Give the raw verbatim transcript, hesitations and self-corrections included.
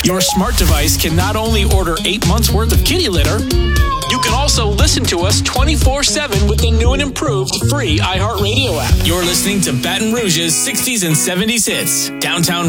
Your smart device can not only order eight months worth of kitty litter, you can also listen to us twenty-four seven with the new and improved free iHeartRadio app. You're listening to Baton Rouge's sixties and seventies hits. Downtown